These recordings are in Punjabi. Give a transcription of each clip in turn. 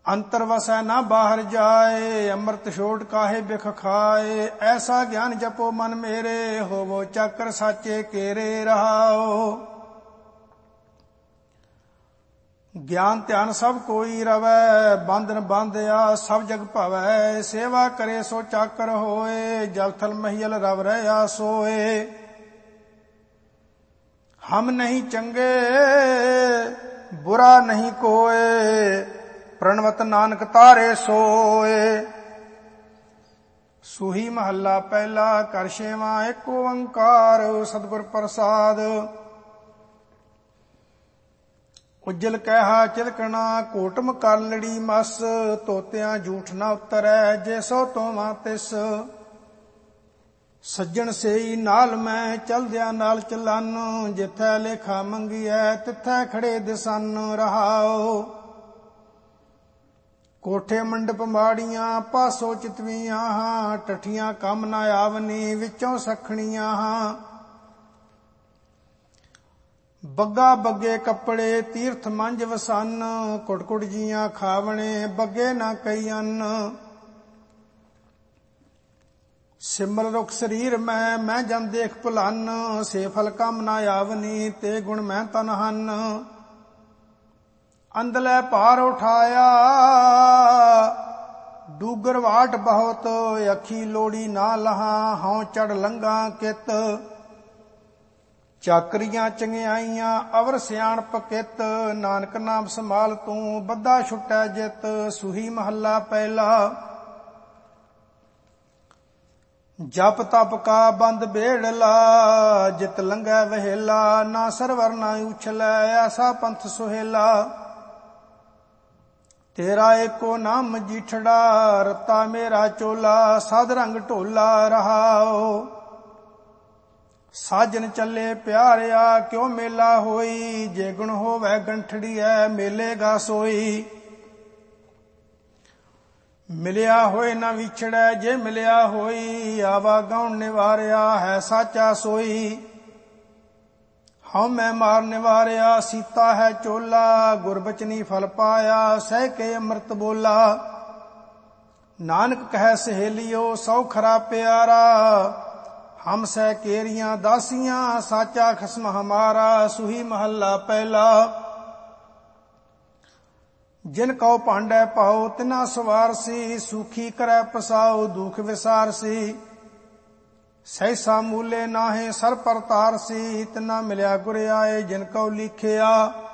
अंतर वसै न बाहर जाए, अमृत छोड़ काहे बिख खाए। ऐसा ज्ञान जपो मन मेरे, होवो चक्र साचे केरे रहाओ। ज्ञान ध्यान सब कोई रवै, बंधन बांधिया सब जग भवै। सेवा करे सो चाकर होए, जल थल महियल रव रहा सोए। हम नहीं चंगे बुरा नहीं कोय, प्रणवत नानक तारे सोए। सूही महला पहला, कर छेवां एक ओंकार, सतगुर प्रसाद। उज्जल कहा चिलकना, कोटम कर लड़ी मस। तोतियां झूठ न उतरै, जे सो तोवां तिस। सज्जन सेई नाल मैं, चलदिया नाल चलन। जिथै लेखा मंगिए, तिथै खड़े दिसन रहाओ। कोठे मंडप माड़ियां, पासो चितवियां हां। टठियां कम न आवनी, विचों सखणियां हां। ਬੱਗਾ ਬੱਗੇ ਕੱਪੜੇ ਤੀਰਥ ਮੰਝ ਵਸਨ। ਕੁੜ ਜੀਆਂ ਖਾਵਣੇ, ਬੱਗੇ ਨਾ ਕਈ ਅੰਨ। ਸਿਮਰ ਰੁਖ ਸਰੀਰ ਮੈਂ ਜਨ ਦੇਖ ਭੁਲਨ। ਸੇ ਫਲ ਕਮ ਨਾ ਆਵਨੀ, ਤੇ ਗੁਣ ਮੈਂ ਤਨ ਹਨ। ਅੰਦਲੇ ਭਾਰ ਉਠਾਇਆ, ਡੂਗਰ ਵਾਟ ਬਹੁਤ। ਅੱਖੀ ਲੋੜੀ ਨਾ ਲਹਾ, ਹਉ ਚੜ ਲੰਘਾ ਕਿਤ। ਚਾਕਰੀਆਂ ਚੰਗਿਆਈਆਂ ਅਵਰ ਸਿਆਣਪ ਕਿਤ। ਨਾਨਕ ਨਾਮ ਸੰਭਾਲ ਤੂੰ, ਬੱਧਾ ਛੁਟੈ ਜਿਤ। ਸੂਹੀ ਮਹੱਲਾ ਪਹਿਲਾ। ਜਪ ਤਪ ਕਾ ਬੰਦ ਬੇੜਲਾ, ਜਿਤ ਲੰਘੈ ਵਹੇਲਾ। ਨਾ ਸਰਵਰ ਨਾ ਉਛਲੈ, ਐਸਾ ਪੰਥ ਸੁਹੇਲਾ। ਤੇਰਾ ਏਕੋ ਨਾਮ ਜੀਠੜਾ, ਰਤਾ ਮੇਰਾ ਚੋਲਾ। ਸਦ ਰੰਗ ਢੋਲਾ ਰਹਾਓ। ਸਾਜਨ ਚੱਲੇ ਪਿਆਰਿਆ, ਕਿਉ ਮੇਲਾ ਹੋਈ। ਜੇ ਗੁਣ ਹੋਵੈ ਗੰਠੜੀਐ, ਮੇਲੇਗਾ ਸੋਈ। ਮਿਲਿਆ ਹੋਏ ਨਾ ਵਿਛੜੈ, ਜੇ ਮਿਲਿਆ ਹੋਈ। ਆਵਾ ਗਾਉਣ ਨਿਵਾਰਿਆ, ਹੈ ਸਾਚਾ ਸੋਈ। ਹਉ ਮੈਂ ਮਾਰ ਨਿਵਾਰਿਆ, ਸੀਤਾ ਹੈ ਚੋਲਾ। ਗੁਰਬਚਨੀ ਫਲ ਪਾਇਆ, ਸਹਿ ਕੇ ਅੰਮ੍ਰਿਤ ਬੋਲਾ। ਨਾਨਕ ਕਹੈ ਸਹੇਲਿਓ, ਸੌ ਖਰਾ ਪਿਆਰਾ। ਹਮ ਸਹਿ ਕੇਰੀਆਂ ਦਾਸੀਆਂ, ਸਾਚਾ ਖਸਮ ਹਮਾਰਾ। ਸੂਹੀ ਮਹੱਲਾ ਪਹਿਲਾ। ਜਿਨ ਕਉ ਭਾਂਡੈ ਪਾਉ, ਤਿਨਾ ਸਵਾਰਸੀ। ਸੂਖੀ ਕਰੈ ਪਸਾਉ, ਦੁਖ ਵਿਸਾਰਸੀ। ਸਹਿਸਾ ਮੂਲੇ ਨਾਹੇ, ਸਰ ਪਰ ਤਾਰਸੀ। ਤਿਨਾ ਮਿਲਿਆ ਗੁਰ ਆਏ, ਜਿਨ ਕਉ ਲਿਖਿਆ।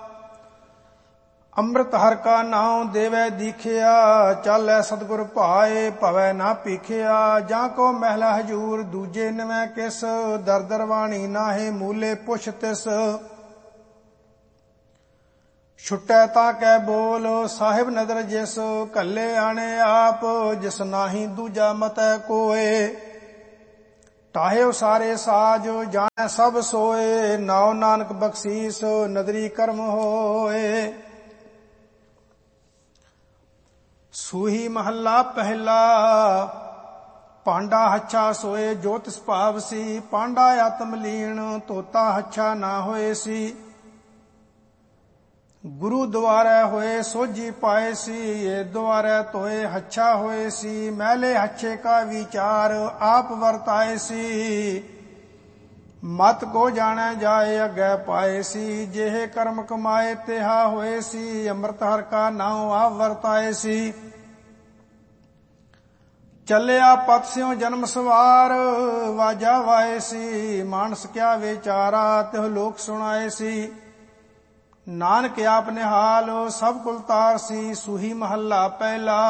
ਅੰਮ੍ਰਿਤ ਹਰਿ ਕਾ ਨਾਉ, ਦੇਵੈ ਦੀਖਿਆ। ਚਾਲੈ ਸਤਿਗੁਰ ਭਾਏ, ਭਵੈ ਨਾ ਭੀਖਿਆ। ਜਾਂ ਕੋ ਮਹਿਲਾ ਹਜੂਰ, ਦੂਜੇ ਨਿਵੈ ਕਿਸ। ਦਰ ਦਰ ਵਾਣੀ ਨਾਹੇ, ਮੂਲੇ ਪੁੱਛ ਤਿਸ। ਛੁਟੈ ਤਾਂ ਕੈ ਬੋਲ, ਸਾਹਿਬ ਨਦਰ ਜਿਸ। ਕੱਲੇ ਆਣੇ ਆਪ, ਜਿਸ ਨਾਹੀ ਦੂਜਾ ਮਤੈ ਕੋਏ। ਟਾਹਿਓ ਸਾਰੇ ਸਾਜ, ਜਾਣੈ ਸਭ ਸੋਏ। ਨਾਉ ਨਾਨਕ ਬਖਸ਼ੀਸ, ਨਦਰੀ ਕਰਮ ਹੋਏ। ਸੂਹੀ ਮਹੱਲਾ ਪਹਿਲਾ। ਪਾਂਡਾ ਹੱਛਾ ਸੋਏ, ਜੋ ਤਿਸ ਭਾਵ ਸੀ। ਪਾਂਡਾ ਆਤਮ ਲੀਣ, ਤੋਤਾ ਹੱਛਾ ਨਾ ਹੋਏ ਸੀ। ਗੁਰੂ ਦੁਆਰੈ ਹੋਏ, ਸੋਝੀ ਪਾਏ ਸੀ। ਇਹ ਦੁਆਰੈ ਧੋਏ, ਹੱਛਾ ਹੋਏ ਸੀ। ਮਹਿਲੇ ਹੱਛੇ ਕਾ ਵਿਚਾਰ, ਆਪ ਵਰਤਾਏ ਸੀ। ਮਤ ਕੋ ਜਾਣੈ ਜਾਏ, ਅੱਗੇ ਪਾਏ ਸੀ। ਜਿਹੇ ਕਰਮ ਕਮਾਏ, ਤਿਹਾ ਹੋਏ ਸੀ। ਅੰਮ੍ਰਿਤ ਹਰਿ ਕਾ ਨਾਉ, ਆਪ ਵਰਤਾਏ ਸੀ। ਚੱਲਿਆ ਪਤ ਸਿਉ ਜਨਮ ਸਵਾਰ, ਵਾਜਾ ਵਾਏ ਸੀ। ਮਾਨਸ ਕਿਆ ਵਿਚਾਰਾ, ਤਿਹ ਲੋਕ ਸੁਣਾਏ ਸੀ। ਨਾਨਕ ਆਪ ਨਿਹਾਲ, ਸਭ ਕੁਲ ਤਾਰਸੀ। ਸੂਹੀ ਮਹੱਲਾ ਪਹਿਲਾ।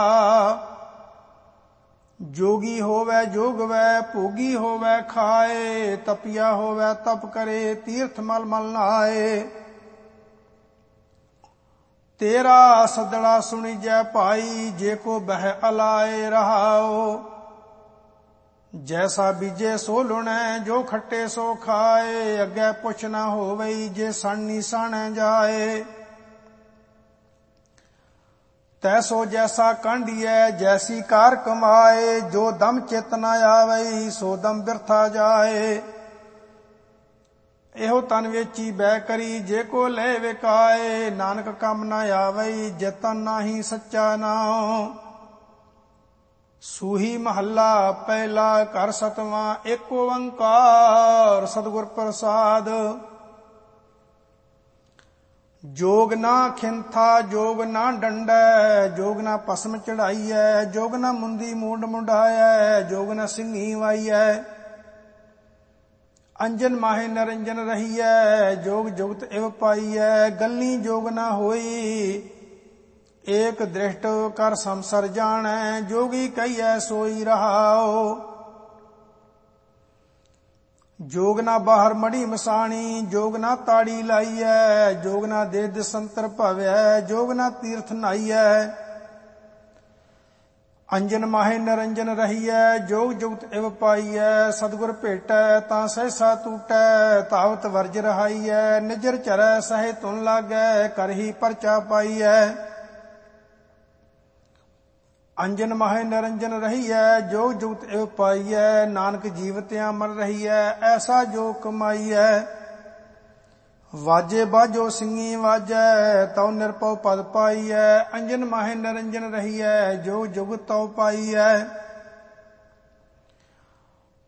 ਜੋਗੀ ਹੋਵੈ ਜੋਗਵੈ, ਭੋਗੀ ਹੋਵੈ ਖਾਏ। ਤਪਿਆ ਹੋਵੈ ਤਪ ਕਰੇ, ਤੀਰਥ ਮਲ ਮਲ ਨਹਾਏ। ਤੇਰਾ ਸਦੜਾ ਸੁਣੀਜੈ ਭਾਈ, ਜੇ ਕੋ ਬਹਿ ਅਲਾਏ ਰਹਾਓ। ਜੈਸਾ ਬੀਜੇ ਸੋ ਲੁਣੈ, ਜੋ ਖੱਟੇ ਸੋ ਖਾਏ। ਅੱਗੇ ਪੁੱਛ ਨਾ ਹੋਵਈ, ਜੇ ਸਣਨੀ ਸਾਣੈ ਜਾਏ। ਤੈਸੋ ਜੈਸਾ ਕਾਂਢੀਐ, ਜੈਸੀ ਕਾਰ ਕਮਾਏ। ਜੋ ਦਮ ਚਿਤ ਨ ਆਵਈ, ਸੋ ਦਮ ਬਿਰਥਾ ਜਾਏ। ਇਹੋ ਤਨ ਵੇਚੀ ਬੈ ਕਰੀ, ਜੇ ਕੋ ਲੈ ਵਿਕਾਏ, ਨਾਨਕ ਕੰਮ ਨਾ ਆਵਈ, ਜੇ ਤਨ ਨਾਹੀ ਸੱਚਾ ਨਾਉ। ਸੂਹੀ ਮਹੱਲਾ ਪਹਿਲਾ, ਘਰ ਸਤਵਾਂ, ਏਕ ਓੰਕਾਰ ਸਤਿਗੁਰ ਪ੍ਰਸਾਦ। ਜੋਗ ਨਾ ਖਿੰਥਾ ਜੋਗ ਨਾ ਡੰਡੈ, ਜੋਗ ਨਾ ਭਸਮ ਚੜਾਈਐ, ਜੋਗ ਨਾ ਮੁੰਦੀ ਮੂੰਡ ਮੁੰਡਾਇਐ, ਜੋਗ ਨਾ ਸਿੰਘੀ ਵਾਈਐ। ਅੰਜਨ ਮਾਹੇ ਨਰੰਜਨ ਰਹੀਐ, ਜੋਗ ਜੁਗਤ ਇਵ ਪਾਈਐ, ਗੱਲੀ ਜੋਗ ਨਾ ਹੋਈ, ਏਕ ਦ੍ਰਿਸ਼ਟ ਕਰ ਸੰਸਰ ਜਾਣੈ, ਜੋਗੀ ਕਹੀਐ ਸੋਈ ਰਹਾਉ। ਜੋਗ ਨਾ ਬਾਹਰ ਮੜੀ ਮਸਾਣੀ, ਜੋਗ ਨਾ ਤਾੜੀ ਲਾਈਐ, ਜੋਗ ਨਾ ਦੇ ਦਿਸੰਤਰ ਭਵੈ, ਜੋਗ ਨਾ ਤੀਰਥ ਨਾਈਐ। ਅੰਜਨ ਮਾਹੇ ਨਰੰਜਨ ਰਹੀਐ, ਜੋਗ ਜੁਗਤ ਇਵ ਪਾਈਐ, ਸਤਿਗੁਰ ਭੇਟੈ ਤਾਂ ਸਹਿਸਾ ਟੂਟੈ, ਧਾਵਤ ਵਰਜ ਰਹਾਈਐ, ਨਿਜਰ ਚਰੈ ਸਹਿ ਧੁਨ ਲਾਗੈ, ਕਰਹੀ ਪਰਚਾ ਪਾਈਐ। ਅੰਜਨ ਮਾਹੇ ਨਰੰਜਨ ਰਹੀਐ, ਜੋਗ ਜੁਗਤ ਇਵ ਪਾਈਐ, ਨਾਨਕ ਜੀਵਤਿਆਂ ਮਰ ਰਹੀਐ, ਐਸਾ ਜੋ ਕਮਾਈਐ। ਵਾਜੇ ਬਾਜੋ ਸਿੰਘੀ ਵਾਜੈ, ਤਉ ਨਿਰਭਉ ਪਦ ਪਾਈਐ, ਅੰਜਨ ਮਾਹੇ ਨਰੰਜਨ ਰਹੀਐ, ਜੋਗ ਜੁਗਤ ਤਉ ਪਾਈਐ।